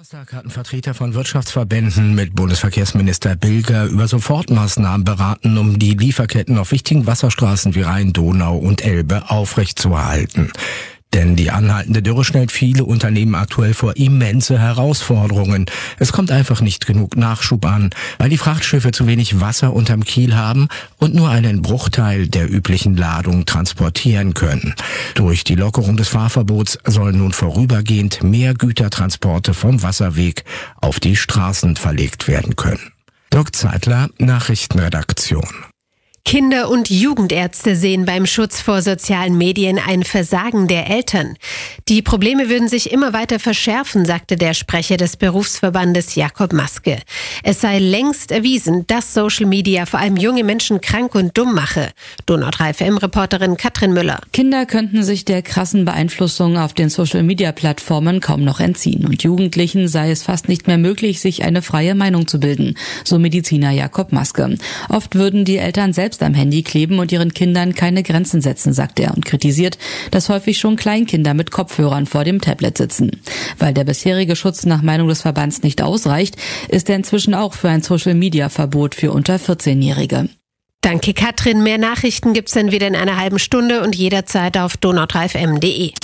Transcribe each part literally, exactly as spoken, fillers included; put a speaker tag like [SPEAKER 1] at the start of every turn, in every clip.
[SPEAKER 1] Donnerstag hatten Vertreter von Wirtschaftsverbänden mit Bundesverkehrsminister Bilger über Sofortmaßnahmen beraten, um die Lieferketten auf wichtigen Wasserstraßen wie Rhein, Donau und Elbe aufrechtzuerhalten. Denn die anhaltende Dürre stellt viele Unternehmen aktuell vor immense Herausforderungen. Es kommt einfach nicht genug Nachschub an, weil die Frachtschiffe zu wenig Wasser unterm Kiel haben und nur einen Bruchteil der üblichen Ladung transportieren können. Durch die Lockerung des Fahrverbots sollen nun vorübergehend mehr Gütertransporte vom Wasserweg auf die Straßen verlegt werden können. Dirk Zeitler, Nachrichtenredaktion.
[SPEAKER 2] Kinder- und Jugendärzte sehen beim Schutz vor sozialen Medien ein Versagen der Eltern. Die Probleme würden sich immer weiter verschärfen, sagte der Sprecher des Berufsverbandes Jakob Maske. Es sei längst erwiesen, dass Social Media vor allem junge Menschen krank und dumm mache. Donau drei F M-Reporterin Katrin Müller.
[SPEAKER 3] Kinder könnten sich der krassen Beeinflussung auf den Social-Media-Plattformen kaum noch entziehen. Und Jugendlichen sei es fast nicht mehr möglich, sich eine freie Meinung zu bilden, so Mediziner Jakob Maske. Oft würden die Eltern selbst am Handy kleben und ihren Kindern keine Grenzen setzen, sagt er und kritisiert, dass häufig schon Kleinkinder mit Kopfhörern vor dem Tablet sitzen. Weil der bisherige Schutz nach Meinung des Verbands nicht ausreicht, ist er inzwischen auch für ein Social-Media-Verbot für unter vierzehnjährige.
[SPEAKER 2] Danke Katrin, mehr Nachrichten gibt's dann wieder in einer halben Stunde und jederzeit auf donau drei f m punkt d e.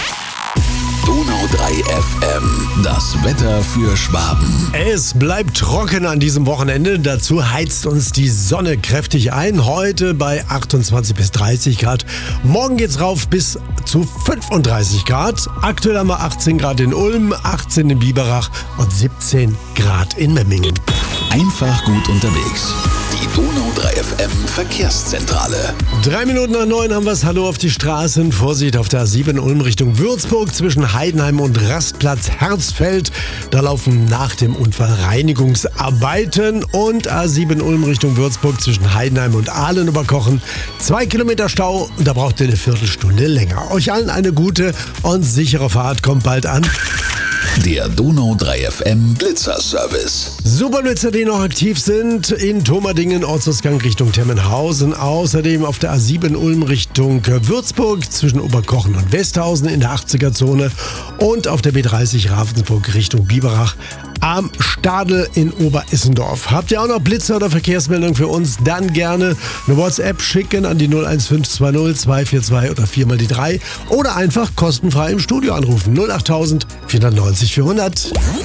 [SPEAKER 4] Donau drei F M, das Wetter für Schwaben.
[SPEAKER 5] Es bleibt trocken an diesem Wochenende. Dazu heizt uns die Sonne kräftig ein. Heute bei achtundzwanzig bis dreißig Grad. Morgen geht's rauf bis zu fünfunddreißig Grad. Aktuell haben wir achtzehn Grad in Ulm, achtzehn in Biberach und siebzehn Grad in Memmingen.
[SPEAKER 4] Einfach gut unterwegs. Die Donau drei F M Verkehrszentrale.
[SPEAKER 5] Drei Minuten nach neun haben wir es. Hallo auf die Straßen. Vorsicht auf der A sieben Ulm Richtung Würzburg zwischen Heidenheim und Rastplatz Herzfeld. Da laufen nach dem Unfall Reinigungsarbeiten. Und A sieben Ulm Richtung Würzburg zwischen Heidenheim und Ahlen-Oberkochen. Zwei Kilometer Stau und da braucht ihr eine Viertelstunde länger. Euch allen eine gute und sichere Fahrt. Kommt bald an.
[SPEAKER 4] Der Donau drei F M Blitzerservice.
[SPEAKER 5] Superblitzer, die noch aktiv sind in Thomerdingen, Ortsausgang Richtung Temmenhausen. Außerdem auf der A sieben Ulm Richtung Würzburg zwischen Oberkochen und Westhausen in der achtziger-Zone. Und auf der B dreißig Ravensburg Richtung Biberach am Stadel in Oberissendorf. Habt ihr auch noch Blitzer oder Verkehrsmeldung für uns? Dann gerne eine WhatsApp schicken an die null eins fünf zwei null zwei vier zwei oder vier mal die drei oder einfach kostenfrei im Studio anrufen. null achttausend vierhundertneunzig vierhundert.